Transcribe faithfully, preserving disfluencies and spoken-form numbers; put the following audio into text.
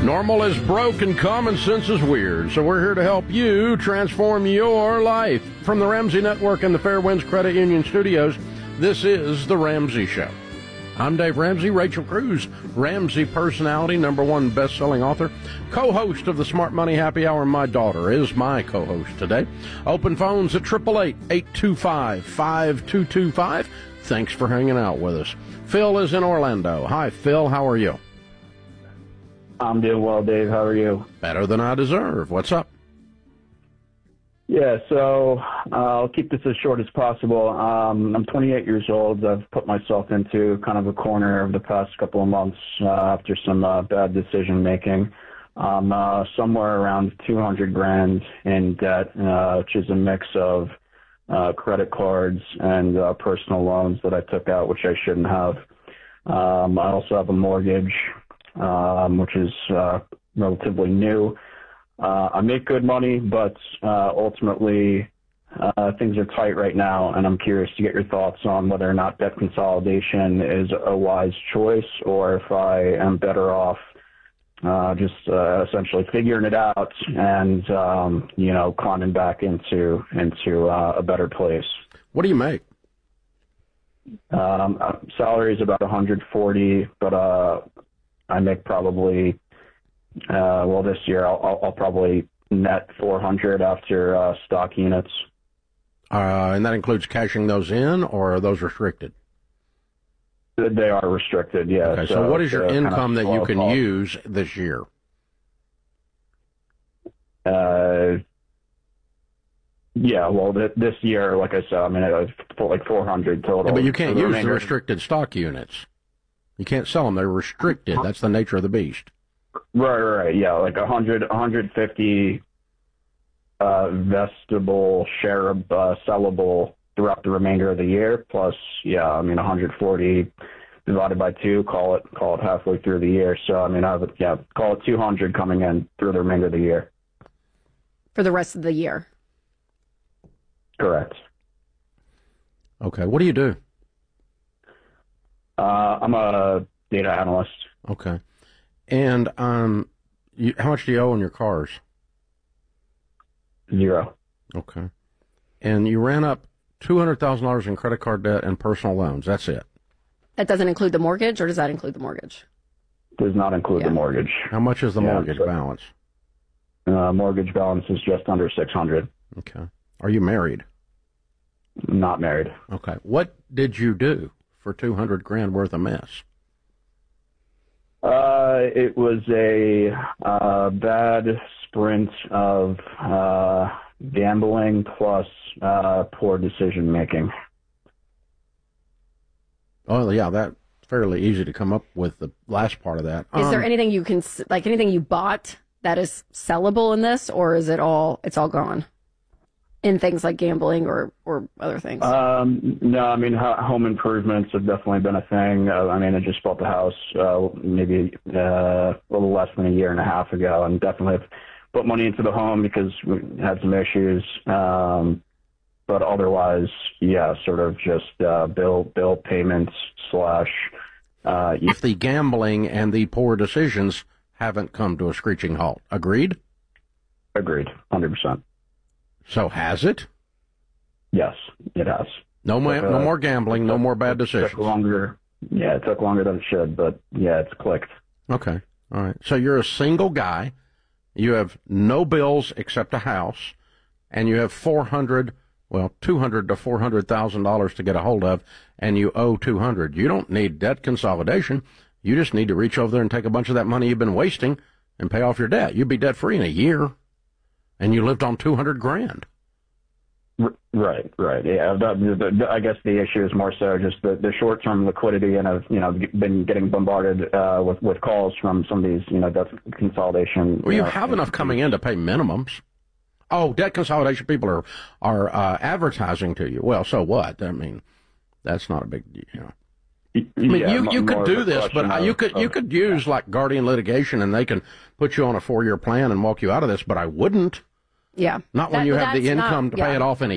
Normal is broke and common sense is weird. So we're here to help you transform your life. From the Ramsey Network and the Fairwinds Credit Union Studios, this is The Ramsey Show. I'm Dave Ramsey. Rachel Cruz, Ramsey personality, number one best-selling author, co-host of the Smart Money Happy Hour. My daughter is my co-host today. Open phones at eight eight eight, eight two five, five two two five. Thanks for hanging out with us. Phil is in Orlando. Hi, Phil. How are you? I'm doing well, Dave. How are you? Better than I deserve. What's up? Yeah, so uh, I'll keep this as short as possible. Um, I'm twenty-eight years old. I've put myself into kind of a corner over the past couple of months uh, after some uh, bad decision making. Um, uh, somewhere around two hundred grand in debt, uh, which is a mix of uh, credit cards and uh, personal loans that I took out, which I shouldn't have. Um, I also have a mortgage, um, which is uh, relatively new. Uh, I make good money, but uh, ultimately uh, things are tight right now, and I'm curious to get your thoughts on whether or not debt consolidation is a wise choice, or if I am better off uh, just uh, essentially figuring it out and um, you know climbing back into into uh, a better place. What do you make? Um, salary is about one hundred forty, but uh, I make probably. Uh, well, this year I'll, I'll, I'll probably net four hundred after uh, stock units. Uh, and that includes cashing those in, or are those restricted? They are restricted, yeah. Okay, so, so what is your income that you can cost. use this year? Uh, yeah, well, th- this year, like I said, I mean, I put like four hundred total. Yeah, but you can't the use remainder. the restricted stock units. You can't sell them. They're restricted. That's the nature of the beast. Right, right, right. Yeah, like one hundred, one hundred fifty uh, vestable, shareable, uh, sellable throughout the remainder of the year. Plus, yeah, I mean, one hundred forty divided by two, call it call it halfway through the year. So, I mean, I have, yeah, call it two hundred coming in through the remainder of the year. For the rest of the year. Correct. Okay. What do you do? Uh, I'm a data analyst. Okay. And um, you, how much do you owe on your cars? Zero. Okay. And you ran up two hundred thousand dollars in credit card debt and personal loans. That's it. That doesn't include the mortgage, or does that include the mortgage? Does not include Yeah. the mortgage. How much is the Yeah, mortgage so- balance? Uh, mortgage balance is just under six hundred. Okay. Are you married? Not married. Okay. What did you do for two hundred grand worth of mess? Uh, it was a uh, bad sprint of uh, gambling plus uh, poor decision making. Oh, yeah, that's fairly easy to come up with the last part of that. Is Um, there anything you can, s- like anything you bought that is sellable in this, or is it all, it's all gone in things like gambling or, or other things? Um, no, I mean, ho- home improvements have definitely been a thing. Uh, I mean, I just bought the house uh, maybe uh, a little less than a year and a half ago, and definitely have put money into the home because we had some issues. Um, but otherwise, yeah, sort of just uh, bill bill payments slash. Uh, if the gambling and the poor decisions haven't come to a screeching halt. Agreed? Agreed, one hundred percent. So has it? Yes, it has. No more, Uh, no more gambling, no more bad It decisions. took longer. Yeah, it took longer than it should, but yeah, it's clicked. Okay. All right. So you're a single guy. You have no bills except a house, and you have four hundred, well, two hundred to four hundred thousand dollars to get a hold of, and you owe two hundred. You don't need debt consolidation. You just need to reach over there and take a bunch of that money you've been wasting and pay off your debt. You'd be debt free in a year, and you lived on two hundred grand. Right, right. Yeah, the, the, the, I guess the issue is more so just the, the short-term liquidity, and I've you know been getting bombarded uh, with with calls from some of these you know debt consolidation. Well, you know, have enough coming in to pay minimums. Oh, debt consolidation people are are uh, advertising to you. Well, so what? I mean, that's not a big deal. You know. I mean, yeah, you, you more could of do a this, but question you of- could you of- could use like Guardian litigation, and they can put you on a four-year plan and walk you out of this. But I wouldn't. Yeah. Not when That- you but have the that's not- income to yeah. pay it off in a